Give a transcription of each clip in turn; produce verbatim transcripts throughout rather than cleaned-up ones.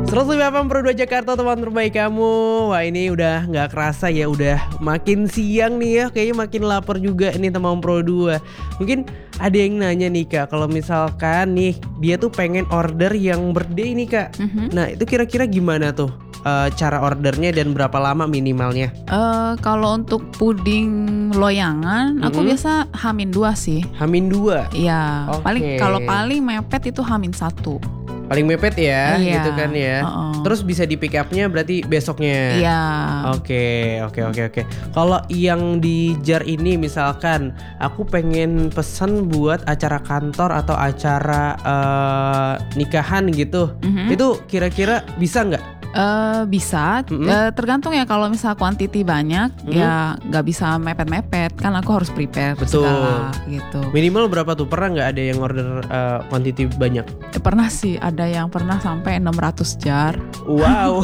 seratus lima delapan puluh dua Jakarta, teman terbaik kamu. Wah ini udah gak kerasa ya, udah makin siang nih ya. Kayaknya makin lapar juga nih teman Pro dua. Mungkin ada yang nanya nih Kak, kalau misalkan nih dia tuh pengen order yang birthday nih Kak. Mm-hmm. Nah itu kira-kira gimana tuh uh, cara ordernya dan berapa lama minimalnya? Uh, kalau untuk puding loyangan, mm-hmm. aku biasa hamin dua sih. Hamin dua? Iya, okay. paling kalau paling mepet itu hamin satu. Paling mepet ya, iya, gitu kan ya. Uh-uh. Terus bisa di pick up-nya berarti besoknya. Iya. Oke, oke, oke, oke. Kalau yang di jar ini misalkan aku pengen pesen buat acara kantor atau acara uh, nikahan gitu, mm-hmm. itu kira-kira bisa nggak? Uh, bisa, mm-hmm. uh, tergantung ya. Kalau misal kuantiti banyak, mm-hmm. ya nggak bisa mepet-mepet. Kan aku harus prepare Betul. segala gitu. Minimal berapa tuh? Pernah nggak ada yang order uh, kuantiti banyak? Eh, pernah sih, ada yang pernah sampai enam ratus jar. Wow,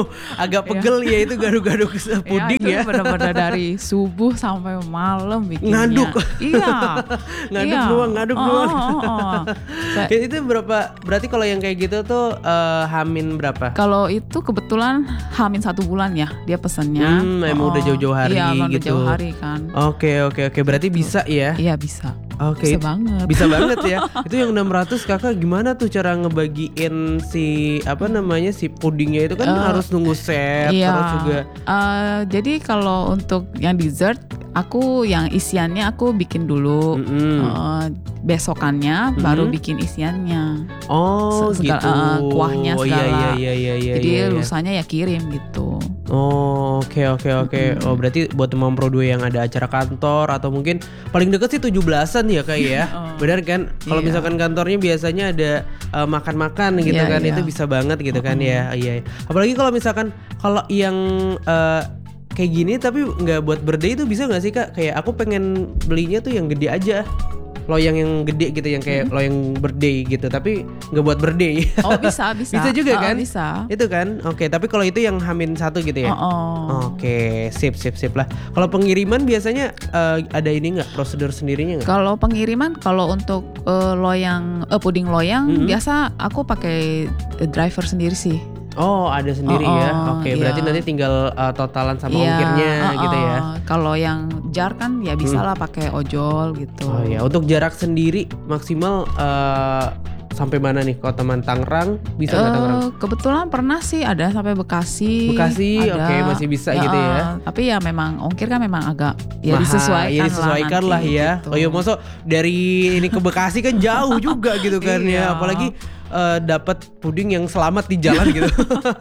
agak pegel ya itu gado-gado puding ya. Itu benar-benar dari subuh sampai malam bikinnya. Ngaduk. Iya. ngaduk iya. doang, ngaduk oh, doang. Oh, oh, oh. So, itu berapa? Berarti kalau yang kayak gitu tuh uh, hamin berapa? Kalau itu itu kebetulan hamin satu bulan ya dia pesannya. Hmm, emang oh, udah jauh-jauh hari iya, gitu. Iya, jauh hari kan. Oke, oke, oke. Berarti gitu. Bisa ya? Iya, bisa. Oke. Bisa banget. Bisa banget ya. Itu yang enam ratus Kakak gimana tuh cara ngebagiin si apa namanya si pudingnya itu kan uh, harus nunggu set iya. terus juga. Uh, jadi kalau untuk yang dessert aku yang isiannya aku bikin dulu. Mm-hmm. uh, besokannya mm-hmm. baru bikin isiannya. Oh, segala, gitu. Uh, kuahnya segala. Oh, iya, iya, iya, iya, jadi iya, iya. lusanya ya kirim gitu. Oh, oke, oke, oke. Oh, berarti buat teman Pro dua yang ada acara kantor atau mungkin paling deket sih tujuh belasan ya Kak ya. Oh, benar kan? Kalau iya. misalkan kantornya biasanya ada uh, makan-makan gitu iya, kan, iya. itu bisa banget gitu kan uh-uh. ya. Iya. Apalagi kalau misalkan kalau yang uh, kayak gini tapi nggak buat birthday itu bisa nggak sih Kak? Kayak aku pengen belinya tuh yang gede aja. Loyang yang gede gitu yang kayak hmm. loyang birthday gitu tapi nggak buat birthday. Oh bisa bisa. Bisa juga oh, kan? Bisa. Itu kan. Oke, tapi kalau itu yang hamin satu gitu ya. Oh, oh. Oke, sip sip sip lah. Kalau pengiriman biasanya uh, ada ini nggak prosedur sendirinya nggak? Kalau pengiriman kalau untuk uh, loyang uh, puding loyang mm-hmm. biasa aku pakai uh, driver sendiri sih. Oh ada sendiri oh, ya. Oke, iya. Berarti nanti tinggal uh, totalan sama iya, ongkirnya oh, gitu ya. Kalau yang jar kan ya bisa lah hmm. pakai ojol gitu. Oh ya, untuk jarak sendiri maksimal uh, sampai mana nih? Kalau teman Tangerang bisa nggak uh, Tangerang? Kebetulan pernah sih ada sampai Bekasi. Bekasi, oke okay, masih bisa ya, gitu ya. Tapi ya memang ongkir kan memang agak ya Mahal, disesuaikan, ya disesuaikan lah, lah ya. Gitu. Oh ya, maksud dari ini ke Bekasi kan jauh juga gitu kan ya. Apalagi Uh, dapat puding yang selamat di jalan gitu.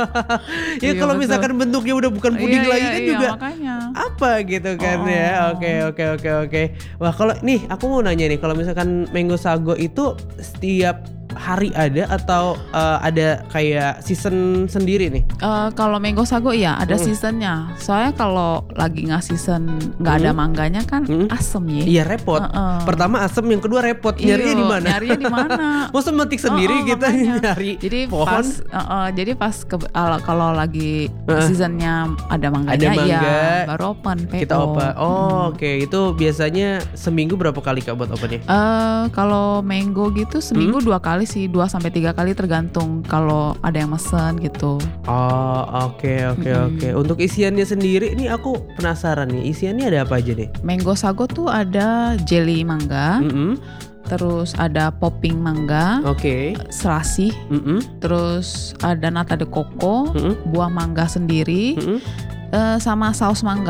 Ya iya, kalau misalkan bentuknya udah bukan puding iya, lagi iya, kan iya, juga makanya. apa gitu kan oh. ya. Oke oke oke oke. Wah kalau nih aku mau nanya nih, kalau misalkan Mango Sago itu setiap hari ada atau uh, ada kayak season sendiri nih? Uh, kalau Mango Sago ya ada hmm. seasonnya. Soalnya kalau lagi nggak season nggak hmm. ada mangganya kan hmm. asem ya. Iya repot. Uh-uh. Pertama asem, yang kedua repot. Nyarinya di mana? Nyarinya di mana? Masa metik sendiri uh-uh, kita nyari jadi pohon? Pas, uh-uh, jadi pas ke, uh, kalau lagi uh. seasonnya ada mangganya, ada mangga, ya baru open. P O. Kita open. Oh hmm. oke, okay. Itu biasanya seminggu berapa kali Kak buat opennya? Uh, kalau mango gitu seminggu hmm? dua kali sih, dua sampai tiga kali tergantung kalau ada yang mesen gitu. Oh oke oke oke. Untuk isiannya sendiri ini aku penasaran nih, isiannya ada apa aja nih? Mango Sago tuh ada jelly mangga, mm-hmm. terus ada popping mangga, oke, okay. serasi, mm-hmm. terus ada nata de coco, mm-hmm. buah mangga sendiri, mm-hmm. uh, sama saus mangga.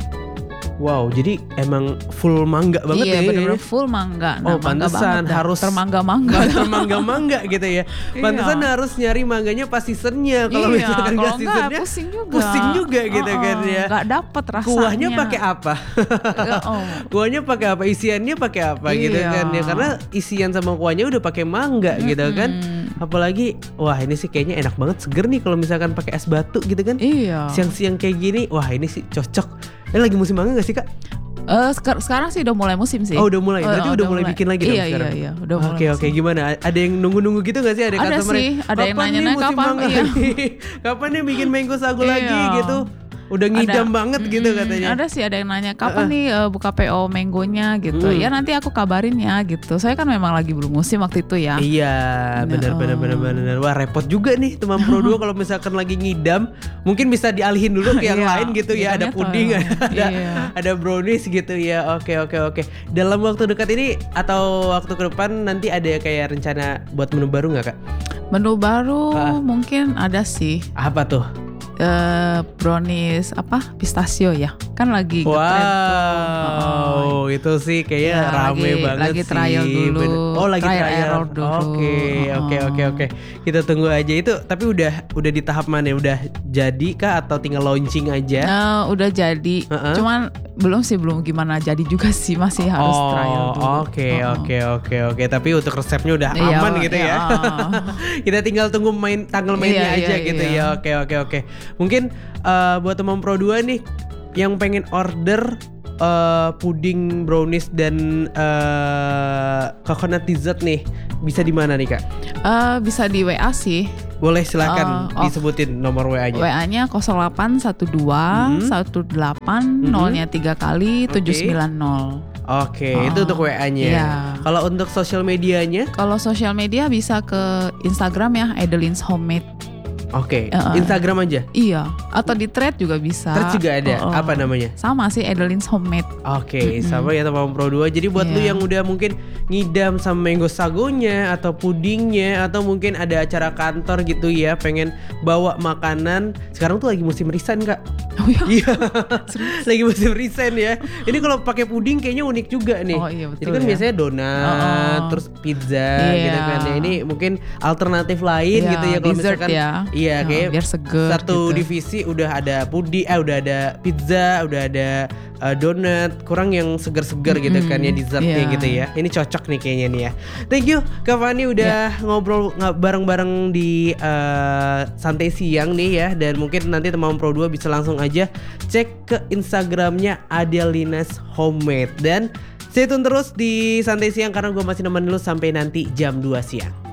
Wow, jadi emang full mangga banget iya, ya? Iya, bener-bener full mangga. Nah, oh, pantesan harus termangga-mangga. Termangga-mangga gitu ya. Pantesan iya. harus nyari mangganya pas seasonnya. Kalau iya, misalkan nggak seasonnya, pusing juga. Pusing juga gitu oh, kan ya. Nggak dapet rasanya. Kuahnya pakai apa? oh. Kuahnya pakai apa? Isiannya pakai apa iya. gitu kan ya? Karena isian sama kuahnya udah pakai mangga mm-hmm. gitu kan. Apalagi, wah ini sih kayaknya enak banget, seger nih kalau misalkan pakai es batu gitu kan. Iya. Siang-siang kayak gini, wah ini sih cocok. Ini lagi musim mangga gak sih Kak? Uh, sekar- sekarang sih udah mulai musim sih. Oh udah mulai, berarti uh, udah, udah mulai bikin lagi dong iya, sekarang? Iya iya iya, udah mulai. Oke oke, gimana? Ada yang nunggu-nunggu gitu gak sih? Ada, ada customer sih, ada yang nanya-nanya kapan iya. Kapan nih bikin Mango Sago iya. lagi gitu? Udah ngidam ada, banget gitu mm, katanya. Ada sih ada yang nanya kapan uh-uh. nih uh, buka P O mangonya gitu. Hmm. Ya nanti aku kabarin ya gitu. Saya kan memang lagi belum musim waktu itu ya. Iya, benar benar benar benar. Wah, repot juga nih teman Pro dua kalau misalkan lagi ngidam, mungkin bisa dialihin dulu ke yang lain gitu ya. Ada puding, ada iya. ada brownies gitu ya. Oke oke oke. Dalam waktu dekat ini atau waktu ke depan nanti ada kayak rencana buat menu baru nggak Kak? Menu baru uh. mungkin ada sih. Apa tuh? Uh, brownies apa pistachio ya kan lagi wow oh, itu sih kayaknya ya, rame lagi, banget lagi sih trial dulu oh lagi trial, trial error dulu oke oke oke oke kita tunggu aja itu tapi udah udah di tahap mana udah jadi kah atau tinggal launching aja uh, udah jadi uh-uh. cuman belum sih belum gimana jadi juga sih masih harus oh, trial dulu oke oke oke oke tapi untuk resepnya udah iya, aman gitu iya. ya kita tinggal tunggu main tanggal mainnya iya, aja iya, gitu iya. ya oke oke oke mungkin uh, buat teman Pro dua nih yang pengen order uh, puding brownies dan uh, coconut dessert nih bisa di mana nih Kak? Uh, bisa di W A sih. Boleh silakan uh, oh. disebutin nomor W A-nya. W A-nya nol delapan satu dua satu delapan nolnya tiga kali tujuh sembilan nol. Oke, okay, oh, itu untuk W A-nya. Iya. Kalau untuk sosial medianya? Kalau sosial media bisa ke Instagram ya, Adeline's Homemade. Oke, okay. uh, Instagram aja? Iya, atau di thread juga bisa. Thread juga ada, uh, uh. apa namanya? Sama sih, Adeline's Homemade. Oke, okay, mm-hmm. sama ya teman Pro dua. Jadi buat yeah. lu yang udah mungkin ngidam sama mango sagonya atau pudingnya atau mungkin ada acara kantor gitu ya, pengen bawa makanan. Sekarang tuh lagi musim resign Kak. Oh iya. Lagi musim resign ya. Ini kalau pakai puding kayaknya unik juga nih. Oh iya betul. Jadi kan ya. biasanya donat, oh, oh. terus pizza yeah. gitu kan ya. Ini mungkin alternatif lain yeah, gitu ya kalau misalkan ya. Iya, oh, kayak biar seger satu gitu. divisi udah ada puding, eh udah ada pizza, udah ada uh, donat, kurang yang seger-seger mm-hmm. gitu kan ya dessertnya yeah. gitu ya. Ini cocok nih kayaknya nih ya. Thank you Kak Fani udah yeah. ngobrol ng- bareng-bareng di uh, santai siang nih ya. Dan mungkin nanti teman Pro dua bisa langsung aja cek ke Instagramnya Adelina's Homemade. Dan stay tune terus di santai siang karena gue masih nemenin lu sampai nanti jam dua siang.